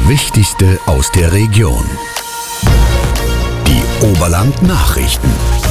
Wichtigste aus der Region. Die Oberland-Nachrichten.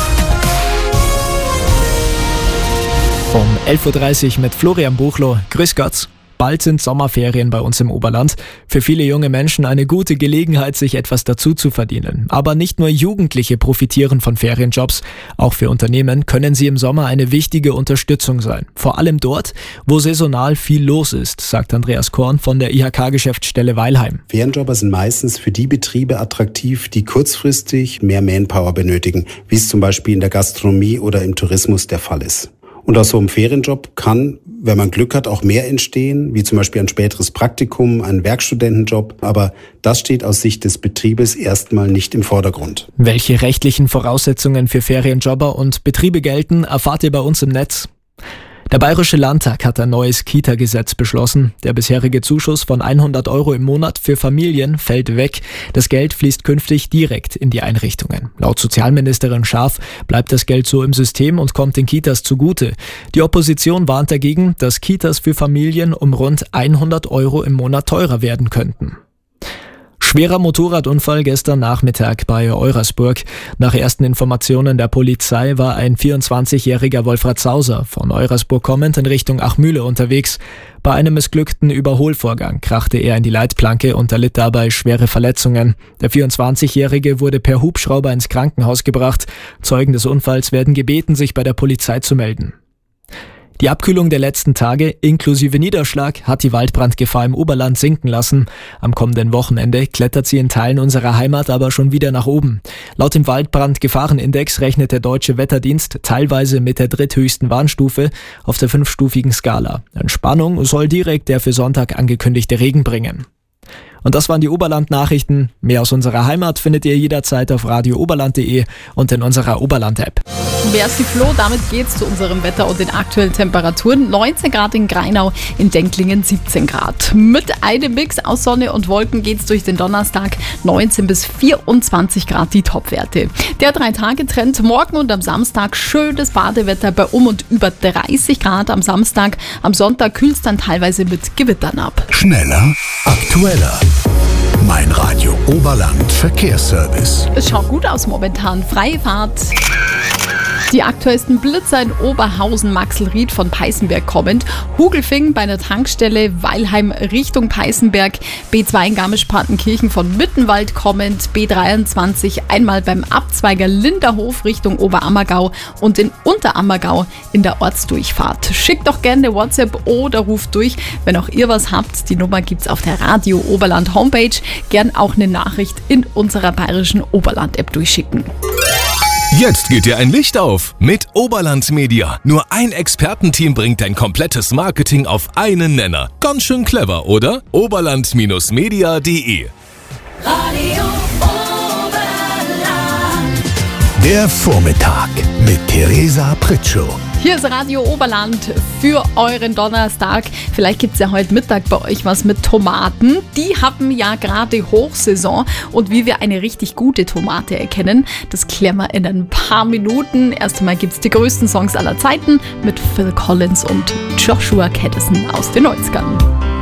Um 11.30 Uhr mit Florian Buchloh. Grüß Gott. Bald sind Sommerferien bei uns im Oberland. Für viele junge Menschen eine gute Gelegenheit, sich etwas dazu zu verdienen. Aber nicht nur Jugendliche profitieren von Ferienjobs. Auch für Unternehmen können sie im Sommer eine wichtige Unterstützung sein. Vor allem dort, wo saisonal viel los ist, sagt Andreas Korn von der IHK-Geschäftsstelle Weilheim. Ferienjobber sind meistens für die Betriebe attraktiv, die kurzfristig mehr Manpower benötigen, wie es zum Beispiel in der Gastronomie oder im Tourismus der Fall ist. Und aus so einem Ferienjob kann, wenn man Glück hat, auch mehr entstehen, wie zum Beispiel ein späteres Praktikum, ein Werkstudentenjob. Aber das steht aus Sicht des Betriebes erstmal nicht im Vordergrund. Welche rechtlichen Voraussetzungen für Ferienjobber und Betriebe gelten, erfahrt ihr bei uns im Netz. Der Bayerische Landtag hat ein neues Kita-Gesetz beschlossen. Der bisherige Zuschuss von 100 € im Monat für Familien fällt weg. Das Geld fließt künftig direkt in die Einrichtungen. Laut Sozialministerin Schaaf bleibt das Geld so im System und kommt den Kitas zugute. Die Opposition warnt dagegen, dass Kitas für Familien um rund 100 € im Monat teurer werden könnten. Schwerer Motorradunfall gestern Nachmittag bei Eurasburg. Nach ersten Informationen der Polizei war ein 24-jähriger Wolfrat Sauser von Eurasburg kommend in Richtung Achmühle unterwegs. Bei einem missglückten Überholvorgang krachte er in die Leitplanke und erlitt dabei schwere Verletzungen. Der 24-jährige wurde per Hubschrauber ins Krankenhaus gebracht. Zeugen des Unfalls werden gebeten, sich bei der Polizei zu melden. Die Abkühlung der letzten Tage inklusive Niederschlag hat die Waldbrandgefahr im Oberland sinken lassen. Am kommenden Wochenende klettert sie in Teilen unserer Heimat aber schon wieder nach oben. Laut dem Waldbrandgefahrenindex rechnet der Deutsche Wetterdienst teilweise mit der dritthöchsten Warnstufe auf der 5-stufigen Skala. Entspannung soll direkt der für Sonntag angekündigte Regen bringen. Und das waren die Oberland-Nachrichten. Mehr aus unserer Heimat findet ihr jederzeit auf radiooberland.de und in unserer Oberland-App. Merci Flo, damit geht's zu unserem Wetter und den aktuellen Temperaturen. 19 Grad in Grainau, in Denklingen 17 Grad. Mit einem Mix aus Sonne und Wolken geht's durch den Donnerstag. 19 bis 24 Grad die Topwerte. Der 3-Tage-Trend morgen und am Samstag schönes Badewetter bei und über 30 Grad am Samstag. Am Sonntag kühlt's dann teilweise mit Gewittern ab. Schneller, aktueller. Mein Radio Oberland Verkehrsservice. Es schaut gut aus momentan. Freie Fahrt. Die aktuellsten Blitzer in Oberhausen, Maxelried von Peißenberg kommend, Hugelfing bei der Tankstelle, Weilheim Richtung Peißenberg, B2 in Garmisch-Partenkirchen von Mittenwald kommend, B23 einmal beim Abzweiger Linderhof Richtung Oberammergau und in Unterammergau in der Ortsdurchfahrt. Schickt doch gerne WhatsApp oder ruft durch, wenn auch ihr was habt. Die Nummer gibt's auf der Radio Oberland Homepage. Gern auch eine Nachricht in unserer bayerischen Oberland-App durchschicken. Jetzt geht dir ein Licht auf mit Oberland Media. Nur ein Expertenteam bringt dein komplettes Marketing auf einen Nenner. Ganz schön clever, oder? Oberland-media.de. Radio Oberland. Der Vormittag mit Theresa Pritschow. Hier ist Radio Oberland für euren Donnerstag. Vielleicht gibt es ja heute Mittag bei euch was mit Tomaten. Die haben ja gerade Hochsaison. Und wie wir eine richtig gute Tomate erkennen, das klären wir in ein paar Minuten. Erst einmal gibt es die größten Songs aller Zeiten mit Phil Collins und Joshua Caddison aus den 90ern.